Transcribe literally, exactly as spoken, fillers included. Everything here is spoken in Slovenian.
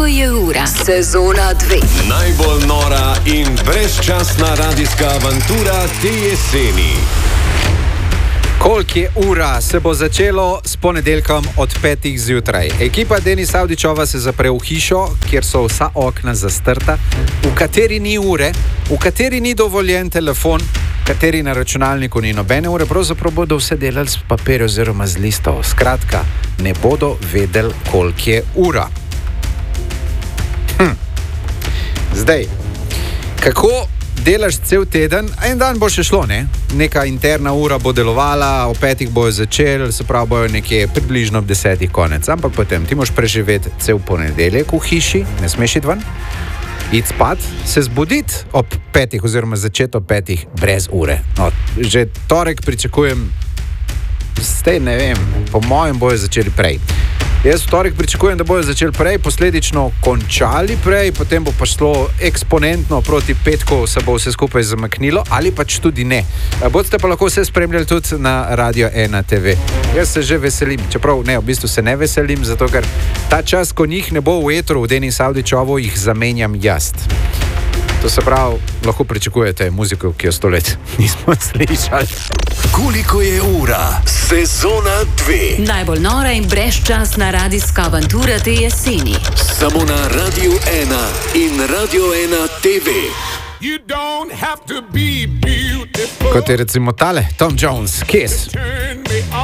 Koliko je ura? Sezona dve. Najbolj nora in brezčasna radijska avantura te jeseni. Koliko je ura, se bo začelo s ponedeljkom od petih zjutraj. Ekipa Denis Avdićova se zapre v hišo, kjer so vsa okna zastrta, v kateri ni ure, v kateri ni dovoljen telefon, v kateri na računalniku ni nobene ure, pravzaprav bodo vse delali s papirja oziroma z listov. Skratka, ne bodo vedeli, koliko je ura. Hm. Zdaj, kako delaš cel teden, en dan bo še šlo, ne? Neka interna ura bo delovala, ob petih bojo začeli, se pravi bojo nekje približno ob desetih konec. Ampak potem ti moš preživeti cel ponedeljek v hiši, ne smeš iti ven, iti spat, se zbuditi ob petih oziroma začeti ob petih brez ure. No, že torek pričakujem, ste ne vem, po mojem bojo začeli prej. Jaz v torek pričakujem, da bojo začeli prej, posledično končali prej, potem bo pa šlo eksponentno proti petku, se bo vse skupaj zamaknilo, ali pač tudi ne. Bodste pa lahko vse spremljali tudi na Radio ena te ve. Jaz se že veselim, čeprav ne, v bistvu se ne veselim, zato ker ta čas, ko njih ne bo v etru, v Denis Avdićovo, jih zamenjam jaz. To se pravi, lahko pričakujete muziko, ki jo sto let nismo slišali. Koliko je ura? Sezona dve. Najbolj nora in brezčasna radijska avantura te jeseni. Samo na Radio ena in Radio ena te ve. Kot je recimo tale, Tom Jones, Kiss.